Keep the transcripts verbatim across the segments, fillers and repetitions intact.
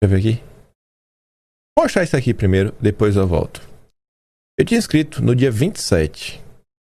eu ver aqui. Vou mostrar isso aqui primeiro, depois eu volto. Eu tinha escrito no dia vinte e sete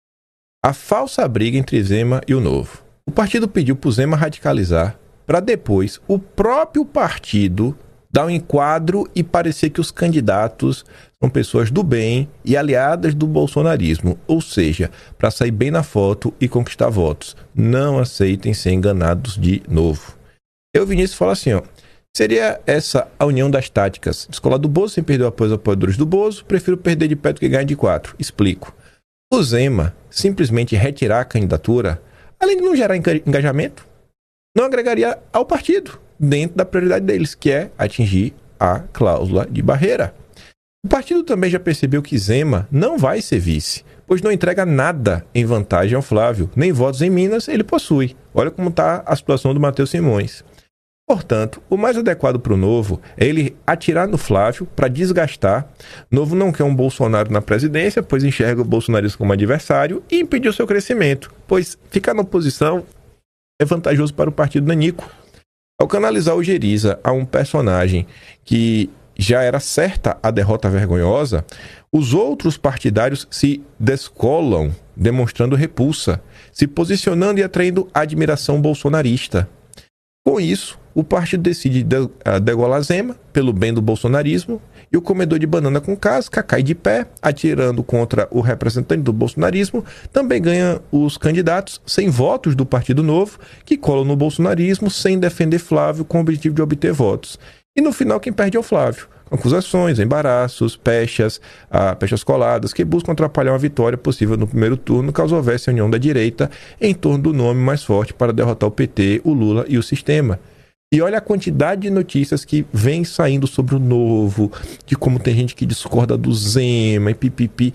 a falsa briga entre Zema e o Novo. O partido pediu para o Zema radicalizar, para depois o próprio partido dar um enquadro e parecer que os candidatos são pessoas do bem e aliadas do bolsonarismo, ou seja, para sair bem na foto e conquistar votos. Não aceitem ser enganados de novo. Eu, Vinícius, falo assim, ó, seria essa a união das táticas. Descolar do Bozo sem perder o apoio dos apoiadores do Bozo, prefiro perder de pé do que ganhar de quatro. Explico. O Zema simplesmente retirar a candidatura, além de não gerar engajamento, não agregaria ao partido dentro da prioridade deles, que é atingir a cláusula de barreira. O partido também já percebeu que Zema não vai ser vice, pois não entrega nada em vantagem ao Flávio, nem votos em Minas ele possui. Olha como está a situação do Matheus Simões. Portanto, o mais adequado para o Novo é ele atirar no Flávio para desgastar. Novo não quer um Bolsonaro na presidência, pois enxerga o bolsonarismo como adversário e impedir o seu crescimento, pois ficar na oposição é vantajoso para o partido nanico. Ao canalizar o Geriza a um personagem que já era certa a derrota vergonhosa, os outros partidários se descolam, demonstrando repulsa, se posicionando e atraindo admiração bolsonarista. Com isso, o partido decide degolar Zema pelo bem do bolsonarismo e o comedor de banana com casca cai de pé, atirando contra o representante do bolsonarismo, também ganha os candidatos sem votos do Partido Novo, que colam no bolsonarismo sem defender Flávio com o objetivo de obter votos. E no final quem perde é o Flávio, com acusações, embaraços, pechas, ah, pechas coladas, que buscam atrapalhar uma vitória possível no primeiro turno, caso houvesse a união da direita em torno do nome mais forte para derrotar o P T, o Lula e o sistema. E olha a quantidade de notícias que vem saindo sobre o Novo, de como tem gente que discorda do Zema e pipipi.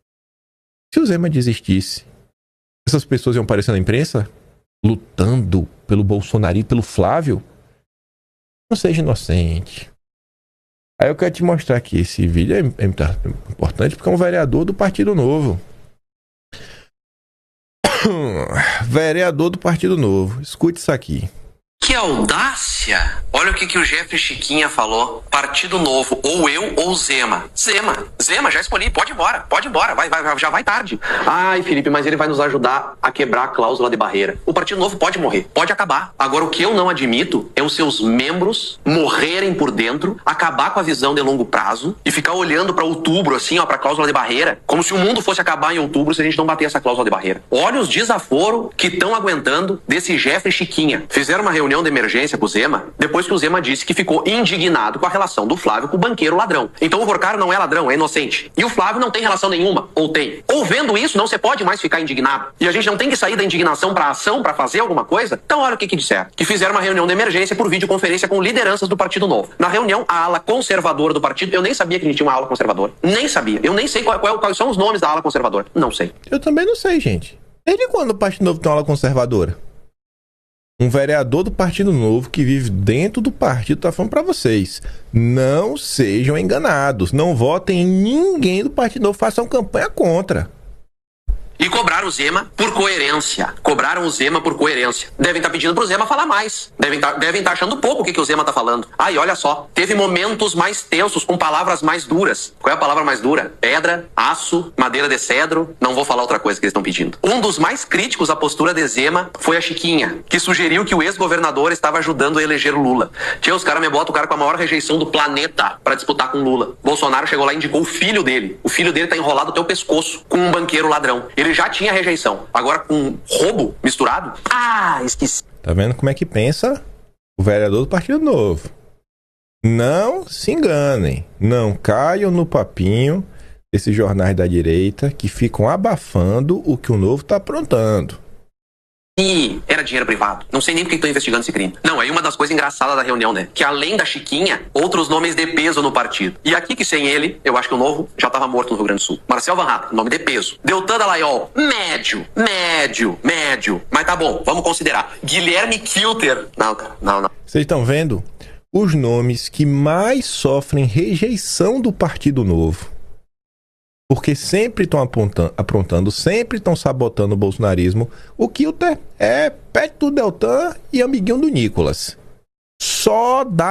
Se o Zema desistisse, essas pessoas iam aparecer na imprensa lutando pelo Bolsonaro e pelo Flávio? Não seja inocente. Aí eu quero te mostrar aqui, esse vídeo é, é importante porque é um vereador do Partido Novo. Vereador do Partido Novo. Escute isso aqui. Que audácia! Olha o que, que o Jeffrey Chiquinha falou. Partido Novo, ou eu ou Zema. Zema, Zema, já escolhi, pode ir embora, pode ir embora, vai, vai, já vai tarde. Ai, Felipe, mas ele vai nos ajudar a quebrar a cláusula de barreira. O Partido Novo pode morrer, pode acabar. Agora, o que eu não admito é os seus membros morrerem por dentro, acabar com a visão de longo prazo e ficar olhando para outubro, assim, ó, pra cláusula de barreira, como se o mundo fosse acabar em outubro se a gente não bater essa cláusula de barreira. Olha os desaforos que estão aguentando desse Jeffrey Chiquinha. Fizeram uma reunião de emergência com o Zema, depois que o Zema disse que ficou indignado com a relação do Flávio com o banqueiro ladrão. Então o Porcaro não é ladrão, é inocente. E o Flávio não tem relação nenhuma, ou tem. Ou vendo isso, não se pode mais ficar indignado. E a gente não tem que sair da indignação para ação, para fazer alguma coisa. Então olha o que que disseram. Que fizeram uma reunião de emergência por videoconferência com lideranças do Partido Novo. Na reunião, a ala conservadora do partido, eu nem sabia que a gente tinha uma ala conservadora. Nem sabia. Eu nem sei qual, qual, quais são os nomes da ala conservadora. Não sei. Eu também não sei, gente. Desde quando o Partido Novo tem uma ala conservadora? Um vereador do Partido Novo que vive dentro do partido está falando para vocês. Não sejam enganados. Não votem em ninguém do Partido Novo. Façam campanha contra. E cobraram o Zema por coerência. Cobraram o Zema por coerência. Devem estar pedindo pro Zema falar mais. Devem estar, devem estar achando pouco o que, que o Zema tá falando. Aí, olha só. Teve momentos mais tensos, com palavras mais duras. Qual é a palavra mais dura? Pedra, aço, madeira de cedro. Não vou falar outra coisa que eles estão pedindo. Um dos mais críticos à postura de Zema foi a Chiquinha, que sugeriu que o ex-governador estava ajudando a eleger o Lula. Tinha os caras me botam o cara com a maior rejeição do planeta para disputar com o Lula. Bolsonaro chegou lá e indicou o filho dele. O filho dele tá enrolado até o pescoço com um banqueiro ladrão. Ele já tinha rejeição. Agora com roubo misturado? Ah, esqueci. Tá vendo como é que pensa o vereador do Partido Novo? Não se enganem. Não caiam no papinho desses jornais da direita que ficam abafando o que o Novo tá aprontando. E era dinheiro privado. Não sei nem porque estão investigando esse crime. Não, aí uma das coisas engraçadas da reunião, né? Que além da Chiquinha, outros nomes de peso no partido. E aqui que sem ele, eu acho que o Novo já estava morto no Rio Grande do Sul. Marcel Van Hatten, nome de peso. Deltan Dallagnol, médio, médio, médio. Mas tá bom, vamos considerar. Guilherme Kilter. Não, cara, não, não. Vocês estão vendo os nomes que mais sofrem rejeição do Partido Novo? Porque sempre estão aprontando, sempre estão sabotando o bolsonarismo. O Kilter é pet do Deltan e amiguinho do Nicolas. Só dá